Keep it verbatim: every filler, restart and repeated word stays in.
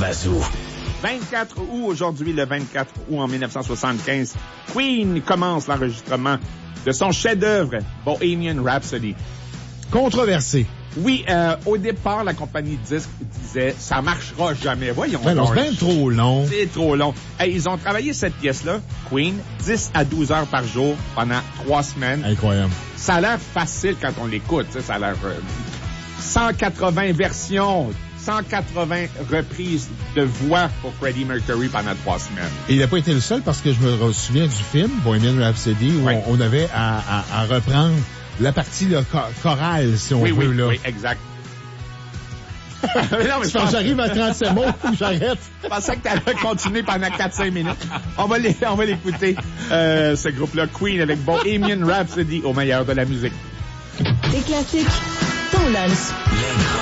Bazou. vingt-quatre août, aujourd'hui, le vingt-quatre août en dix-neuf cent soixante-quinze, Queen commence l'enregistrement de son chef-d'œuvre, Bohemian Rhapsody. Controversé. Oui, euh, au départ, la compagnie de disques disait « ça marchera jamais ». Voyons. Ben non, c'est bien trop long. C'est trop long. Hey, ils ont travaillé cette pièce-là, Queen, dix à douze heures par jour pendant trois semaines. Incroyable. Ça a l'air facile quand on l'écoute. Ça a l'air... Euh, cent quatre-vingts versions, cent quatre-vingts reprises de voix pour Freddie Mercury pendant trois semaines. Et il n'a pas été le seul parce que je me souviens du film Bohemian Rhapsody où ouais. on, on avait à, à, à reprendre la partie là, chorale, si on oui, veut. Oui, là. oui, exact. non, mais quand pense... j'arrive à trente-sept mots, j'arrête. Je pensais que tu allais continuer pendant quatre cinq minutes. On va, les, on va l'écouter, euh, ce groupe-là, Queen, avec Bohemian Rhapsody au meilleur de la musique. Des classiques, ton lunch.